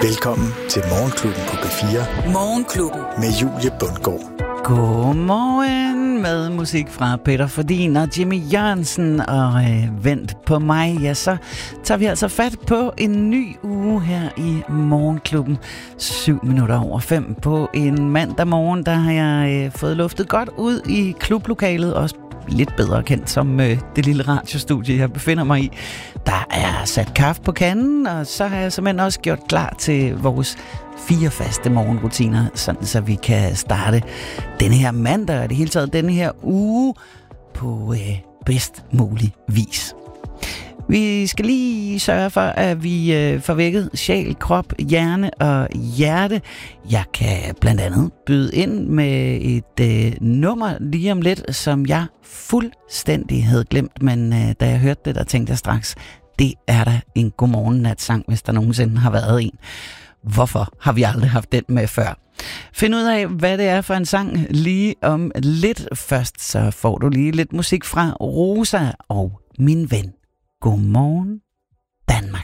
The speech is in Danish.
Velkommen til Morgenklubben på P4. Morgenklubben med Julie Bundgaard. Godmorgen med musik fra Peter Fordin og Jimmy Jørgensen. Og vent på mig, ja, så tager vi altså fat på en ny uge her i Morgenklubben. 5:07 på en mandag morgen, der har jeg fået luftet godt ud i klublokalet, også lidt bedre kendt som det lille radiostudie, jeg befinder mig i. Der er sat kaffe på kanden, og så har jeg simpelthen også gjort klar til vores 4 faste morgenrutiner, sådan så vi kan starte denne her mandag, og det hele taget denne her uge på bedst mulig vis. Vi skal lige sørge for, at vi får vækket sjæl, krop, hjerne og hjerte. Jeg kan blandt andet byde ind med et nummer lige om lidt, som jeg fuldstændig havde glemt, men da jeg hørte det, der tænkte jeg straks, det er da en godmorgen-nat-sang, hvis der nogensinde har været en. Hvorfor har vi aldrig haft den med før? Find ud af, hvad det er for en sang lige om lidt. Først så får du lige lidt musik fra Rosa og Min Ven. Godmorgen, Danmark.